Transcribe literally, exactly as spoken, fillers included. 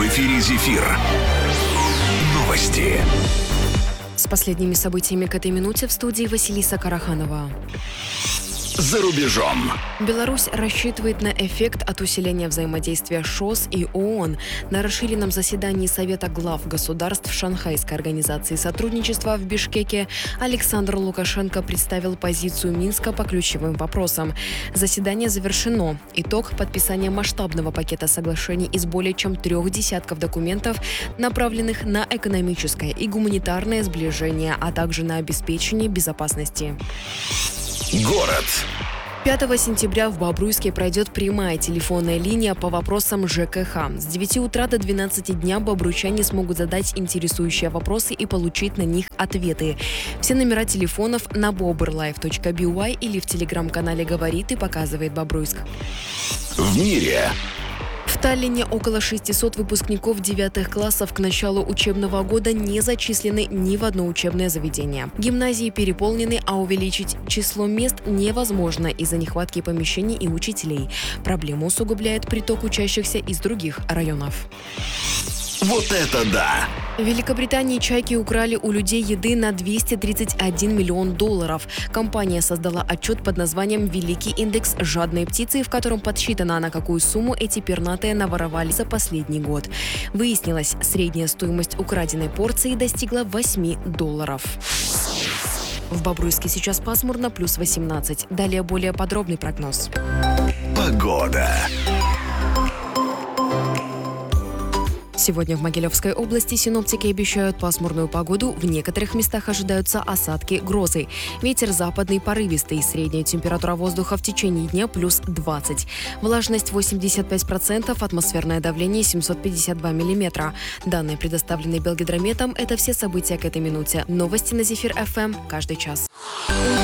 эфире «Зефир». Новости. С последними событиями к этой минуте в студии Василиса Караханова. За рубежом. Беларусь рассчитывает на эффект от усиления взаимодействия ШОС и ООН. На расширенном заседании Совета глав государств Шанхайской организации сотрудничества в Бишкеке Александр Лукашенко представил позицию Минска по ключевым вопросам. Заседание завершено. Итог – подписание масштабного пакета соглашений из более чем трех десятков документов, направленных на экономическое и гуманитарное сближение, а также на обеспечение безопасности. Город. пятого сентября в Бобруйске пройдет прямая телефонная линия по вопросам ЖКХ. С девяти утра до двенадцати дня бобруйчане смогут задать интересующие вопросы и получить на них ответы. Все номера телефонов на бобрлайф точка би уай или в телеграм-канале «Говорит и показывает Бобруйск». В мире. В Таллине около шестисот выпускников девятых классов к началу учебного года не зачислены ни в одно учебное заведение. Гимназии переполнены, а увеличить число мест невозможно из-за нехватки помещений и учителей. Проблему усугубляет приток учащихся из других районов. Вот это да! В Великобритании чайки украли у людей еды на двести тридцать один миллион долларов. Компания создала отчет под названием «Великий индекс жадной птицы», в котором подсчитано, на какую сумму эти пернатые наворовали за последний год. Выяснилось, средняя стоимость украденной порции достигла восьми долларов. В Бобруйске сейчас пасмурно, плюс восемнадцать. Далее более подробный прогноз. Погода. Сегодня в Могилевской области синоптики обещают пасмурную погоду. В некоторых местах ожидаются осадки, грозы. Ветер западный порывистый. Средняя температура воздуха в течение дня плюс двадцать. Влажность восемьдесят пять процентов, атмосферное давление семьсот пятьдесят два миллиметра. Данные предоставлены Белгидрометом. Это все события к этой минуте. Новости на Зефир эф эм каждый час.